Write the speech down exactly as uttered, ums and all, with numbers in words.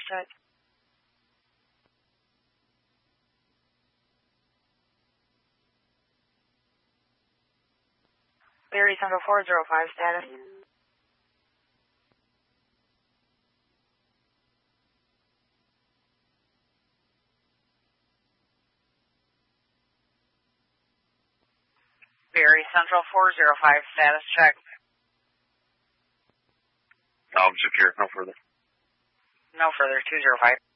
check. Berry Central four zero five status. Berry Central four zero five status check. I'm secure, no further. No further, two zero five.